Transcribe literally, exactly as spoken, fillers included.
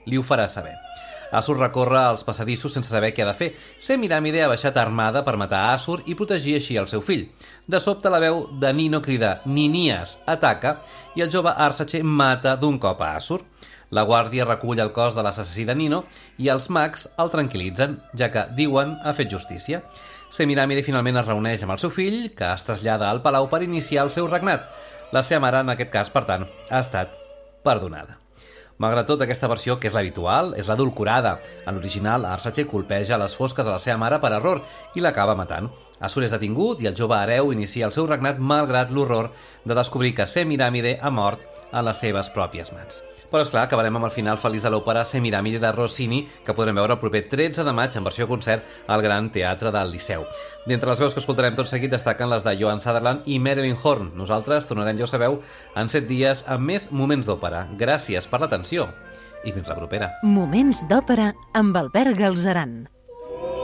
li ho farà saber. Assur recorre als passadissos sense saber què ha de fer. Semíramide ha baixat armada per matar Assur i protegir així el seu fill. De sobte la veu de Nino crida «Ninias, ataca!» i el jove Arsace mata d'un cop a Assur. La guàrdia recull el cos de l'assassí de Nino i els mags el tranquil·litzen, ja que diuen ha fet justícia. Semíramide finalment es reuneix amb el seu fill, que es trasllada al palau per iniciar el seu regnat. La seva mare, en aquest cas, per tant, ha estat perdonada. Malgrat tot, aquesta versió, que és l'habitual, és l'adulcorada. En l'original, Arsace colpeja a les fosques a la seva mare per error i l'acaba matant. Assur és detingut i el jove hereu inicia el seu regnat malgrat l'horror de descobrir que Semíramide ha mort en les seves pròpies mans. Però, esclar, acabarem amb el final feliç de l'òpera Semíramide de Rossini, que podrem veure el proper tretze de maig en versió concert al Gran Teatre del Liceu. D'entre les veus que escoltarem tot seguit destaquen les de Joan Sutherland i Marilyn Horne. Nosaltres tornarem, ja ho sabeu, en set dies amb més moments d'òpera. Gràcies per l'atenció i fins la propera. Moments d'òpera amb Albert Galzeran.